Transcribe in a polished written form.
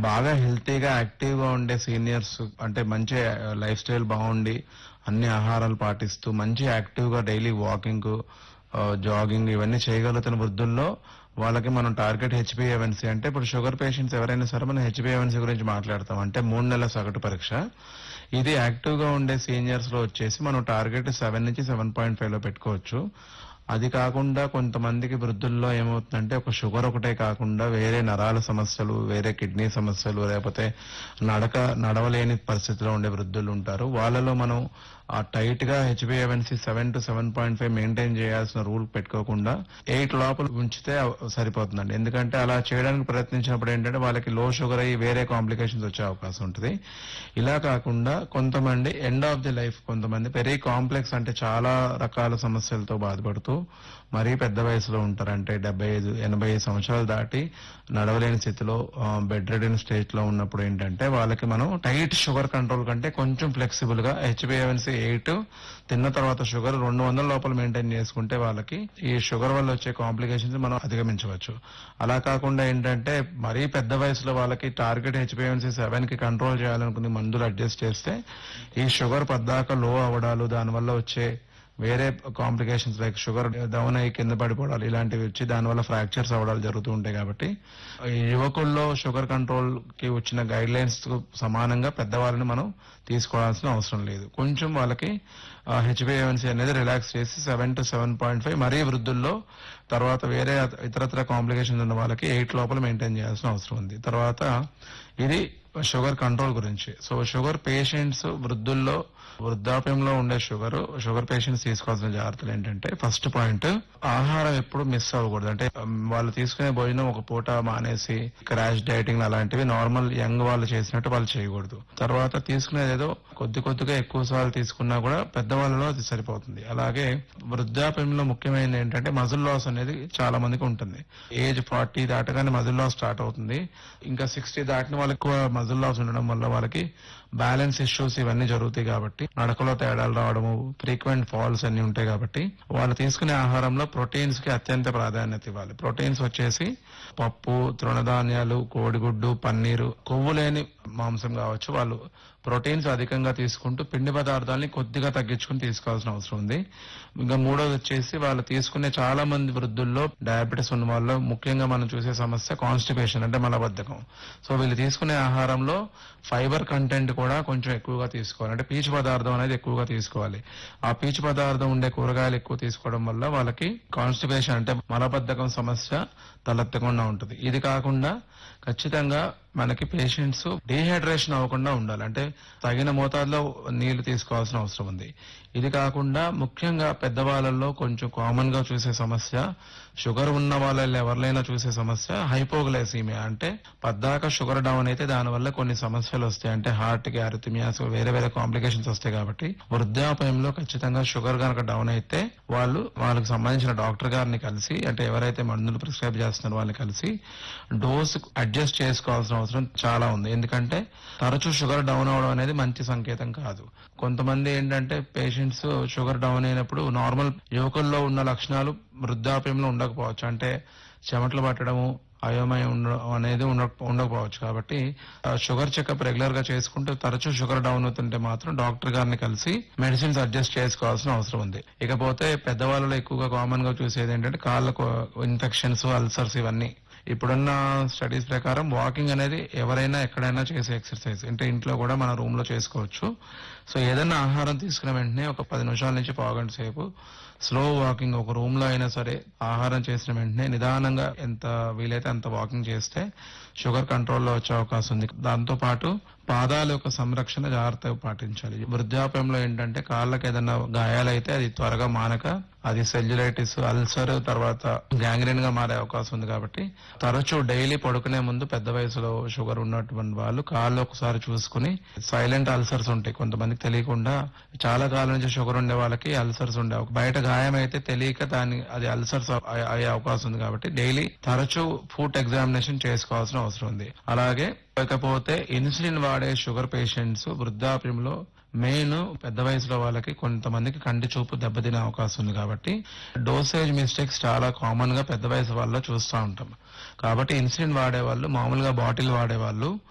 బాగా హెల్తీగా యాక్టివ్గా ఉండే సీనియర్స్ అంటే మంచి లైఫ్ స్టైల్ బాగుండి అన్ని ఆహారాలు పాటిస్తూ మంచి యాక్టివ్గా డైలీ వాకింగ్ జాగింగ్ ఇవన్నీ చేయగలుగుతున్న వృద్ధుల్లో వాళ్ళకి మనం టార్గెట్ హెచ్బిఏవన్సీ అంటే ఇప్పుడు షుగర్ పేషెంట్స్ ఎవరైనా సరే మనం హెచ్బిఏవన్సీ గురించి మాట్లాడతాం అంటే 3 నెలల సగటు పరీక్ష. ఇది యాక్టివ్ గా ఉండే సీనియర్స్ లో వచ్చేసి మనం టార్గెట్ 7 నుంచి 7.5 లో పెట్టుకోవచ్చు. అది కాకుండా కొంతమందికి వృద్ధుల్లో ఏమవుతుందంటే ఒక షుగర్ ఒకటే కాకుండా వేరే నరాల సమస్యలు, వేరే కిడ్నీ సమస్యలు, లేకపోతే నడవలేని పరిస్థితిలో ఉండే వృద్ధులు ఉంటారు. వాళ్ళలో మనం ఆ టైట్ గా హెచ్బిఏవన్సీ 7 to 7.5 మెయింటైన్ చేయాల్సిన రూల్ పెట్టుకోకుండా 8 లోపల ఉంచితే సరిపోతుందండి. ఎందుకంటే అలా చేయడానికి ప్రయత్నించినప్పుడు ఏంటంటే వాళ్ళకి లో షుగర్ అయ్యి వేరే కాంప్లికేషన్స్ వచ్చే అవకాశం ఉంటుంది. ఇలా కాకుండా కొంతమంది ఎండ్ ఆఫ్ ది లైఫ్ కొంతమంది వెరీ కాంప్లెక్స్ అంటే చాలా రకాల సమస్యలతో బాధపడుతూ మరీ పెద్ద వయసులో ఉంటారు. అంటే 75-80 సంవత్సరాలు దాటి నడవలేని స్థితిలో బెడ్ రెడెన్ స్టేజ్ లో ఉన్నప్పుడు ఏంటంటే వాళ్ళకి మనం టైట్ షుగర్ కంట్రోల్ కంటే కొంచెం ఫ్లెక్సిబుల్ గా హెచ్బిఏవన్సీ 8 తిన్న తర్వాత షుగర్ 200 లోపల మెయింటైన్ చేసుకుంటే వాళ్ళకి ఈ షుగర్ వల్ల వచ్చే కాంప్లికేషన్స్ మనం అధిగమించవచ్చు. అలా కాకుండా ఏంటంటే మరీ పెద్ద వయసులో వాళ్ళకి టార్గెట్ హెచ్బిఏవన్సీ 7 కి కంట్రోల్ చేయాలనుకుని మందులు అడ్జస్ట్ చేస్తే ఈ షుగర్ పద్దాక లో అవడాలు దానివల్ల వచ్చే వేరే కాంప్లికేషన్స్ లైక్ షుగర్ డౌన్ అయ్యి కింద పడిపోవడాలు ఇలాంటివి వచ్చి దానివల్ల ఫ్రాక్చర్స్ అవడాలు జరుగుతూ ఉంటాయి. కాబట్టి ఈ యువకుల్లో షుగర్ కంట్రోల్ కి వచ్చిన గైడ్ లైన్స్ సమానంగా పెద్దవాళ్ళని మనం తీసుకోవాల్సిన అవసరం లేదు. కొంచెం వాళ్ళకి హెచ్బిఏవన్సీ అనేది రిలాక్స్ చేసి 7 to 7.5 మరీ వృద్ధుల్లో తర్వాత వేరే ఇతరత్ర కాంప్లికేషన్స్ ఉన్న వాళ్ళకి 8 లోపల మెయింటైన్ చేయాల్సిన అవసరం ఉంది. తర్వాత ఇది షుగర్ కంట్రోల్ గురించి. సో షుగర్ పేషెంట్స్ వృద్ధుల్లో వృద్ధాప్యంలో ఉండే షుగర్ పేషెంట్స్ తీసుకోవాల్సిన జాగ్రత్తలు ఏంటంటే ఫస్ట్ పాయింట్ ఆహారం ఎప్పుడు మిస్ అవ్వకూడదు. అంటే వాళ్ళు తీసుకునే భోజనం ఒక పూట మానేసి క్రాష్ డైటింగ్ అలాంటివి నార్మల్ యంగ్ వాళ్ళు చేసినట్టు వాళ్ళు చేయకూడదు. తర్వాత తీసుకునేది ఏదో కొద్దిగా ఎక్కువ సార్లు తీసుకున్నా కూడా పెద్దవాళ్ళలో అది సరిపోతుంది. అలాగే వృద్ధాప్యంలో ముఖ్యమైనది ఏంటంటే మజిల్ లాస్ అనేది చాలా మందికి ఉంటుంది. ఏజ్ 40 దాటగానే మజిల్ లాస్ స్టార్ట్ అవుతుంది. ఇంకా 60 దాటిన వాళ్ళకి ఎక్కువ మజిల్ లాస్ ఉండడం వల్ల వాళ్ళకి బ్యాలెన్స్ ఇష్యూస్ ఇవన్నీ జరుగుతాయి. కాబట్టి నడకలో తేడాలు రావడము, ఫ్రీక్వెంట్ ఫాల్స్ అన్ని ఉంటాయి. కాబట్టి వాళ్ళు తీసుకునే ఆహారంలో ప్రోటీన్స్ కి అత్యంత ప్రాధాన్యత ఇవ్వాలి. ప్రోటీన్స్ వచ్చేసి పప్పు, తృణధాన్యాలు, కోడిగుడ్డు, పన్నీరు, కొవ్వు లేని మాంసం కావచ్చు. వాళ్ళు ప్రోటీన్స్ అధికంగా తీసుకుంటూ పిండి పదార్థాలని కొద్దిగా తగ్గించుకుని తీసుకోవాల్సిన అవసరం ఉంది. ఇంకా మూడోది వచ్చేసి వాళ్ళు తీసుకునే చాలా మంది వృద్ధుల్లో డయాబెటీస్ ఉన్న వాళ్ళు ముఖ్యంగా మనం చూసే సమస్య కాన్స్టిపేషన్ అంటే మలబద్ధకం. సో వీళ్ళు తీసుకునే ఆహారంలో ఫైబర్ కంటెంట్ కూడా కొంచెం ఎక్కువగా తీసుకోవాలి. అంటే పీచు పదార్థం అనేది ఎక్కువగా తీసుకోవాలి. ఆ పీచు పదార్థం ఉండే కూరగాయలు ఎక్కువ తీసుకోవడం వల్ల వాళ్ళకి కాన్స్టిపేషన్ అంటే మలబద్ధకం సమస్య తలెత్తకుండా ఉంటుంది. ఇది కాకుండా ఖచ్చితంగా మనకి పేషెంట్స్ డీహైడ్రేషన్ అవ్వకుండా ఉండాలి. అంటే తగిన మోతాదులో నీళ్లు తీసుకోవాల్సిన అవసరం ఉంది. ఇది కాకుండా ముఖ్యంగా పెద్దవాళ్ళల్లో కొంచెం కామన్ గా చూసే సమస్య, షుగర్ ఉన్న వాళ్ళలో ఎవరినైనా చూసే సమస్య హైపోగ్లైసీమియా. అంటే పద్దాక షుగర్ డౌన్ అయితే దానివల్ల కొన్ని సమస్యలు వస్తాయి. అంటే హార్ట్ కి అరిథమియాస్ వేరే కాంప్లికేషన్స్ వస్తాయి. కాబట్టి వృద్ధాప్యంలో ఖచ్చితంగా షుగర్ కనుక డౌన్ అయితే వాళ్ళకి సంబంధించిన డాక్టర్ గారిని కలిసి అంటే ఎవరైతే మందులు ప్రిస్క్రైబ్ చేస్తున్నారో వాళ్ళని కలిసి డోస్ అడ్జస్ట్ చేసుకోవాల్సిన అవసరం చాలా ఉంది. ఎందుకంటే తరచూ షుగర్ డౌన్ అవడం అనేది మంచి సంకేతం కాదు. కొంతమంది ఏంటంటే పేషెంట్స్ షుగర్ డౌన్ అయినప్పుడు నార్మల్ యువకుల్లో ఉన్న లక్షణాలు వృద్ధాప్యంలో ఉండకపోవచ్చు. అంటే చెమటలు పట్టడము, అయోమయం ఉండడం అనేది ఉండకపోవచ్చు. కాబట్టి షుగర్ చెకప్ రెగ్యులర్ గా చేసుకుంటూ తరచూ షుగర్ డౌన్ అవుతుంటే మాత్రం డాక్టర్ గారిని కలిసి మెడిసిన్స్ అడ్జస్ట్ చేసుకోవాల్సిన అవసరం ఉంది. ఇకపోతే పెద్దవాళ్ళలో ఎక్కువగా కామన్ గా చూసేది ఏంటంటే కాళ్ళకు ఇన్ఫెక్షన్స్, అల్సర్స్ ఇవన్నీ. ఇప్పుడున్న స్టడీస్ ప్రకారం వాకింగ్ అనేది ఎవరైనా ఎక్కడైనా చేసే ఎక్సర్సైజ్. అంటే ఇంట్లో కూడా మన రూమ్ లో చేసుకోవచ్చు. సో ఏదైనా ఆహారం తీసుకున్న వెంటనే ఒక 10 నిమిషాల నుంచి పావుగంట సేపు స్లో వాకింగ్ ఒక రూమ్ లో అయినా సరే ఆహారం చేసిన వెంటనే నిదానంగా ఎంత వీలైతే అంత వాకింగ్ చేస్తే షుగర్ కంట్రోల్లో వచ్చే అవకాశం ఉంది. దాంతో పాటు పాదాల యొక్క సంరక్షణ జాగ్రత్తగా పాటించాలి. వృద్ధాప్యంలో ఏంటంటే కాళ్ళకి ఏదైనా గాయాలైతే అది త్వరగా మానక అది సెల్యులైటిస్, అల్సర్ తర్వాత గ్యాంగ్రీన్ గా మారే అవకాశం ఉంది. కాబట్టి తరచూ డైలీ పడుకునే ముందు పెద్ద వయసులో షుగర్ ఉన్నటువంటి వాళ్ళు కాళ్ళు ఒకసారి చూసుకుని సైలెంట్ అల్సర్స్ ఉంటాయి. కొంతమందికి తెలియకుండా చాలా కాలం నుంచి షుగర్ ఉండే వాళ్ళకి అల్సర్స్ ఉండే బయట గాయం అయితే తెలియక అది అల్సర్స్ అయ్యే అవకాశం ఉంది. కాబట్టి డైలీ తరచూ ఫుడ్ ఎగ్జామినేషన్ చేసుకోవాల్సిన అవసరం ఉంది. అలాగే ఇకపోతే ఇన్సులిన్ వాడే షుగర్ పేషెంట్స్ వృద్ధాప్యంలో మెయిన్ పెద్ద వయసులో వాళ్ళకి కొంతమందికి కంటి చూపు దెబ్బతినే అవకాశం ఉంది. కాబట్టి డోసేజ్ మిస్టేక్స్ చాలా కామన్ గా పెద్ద వయసు వాళ్ళలో చూస్తూ ఉంటాం. కాబట్టి ఇన్సులిన్ వాడేవాళ్ళు మామూలుగా బాటిల్ వాడేవాళ్ళు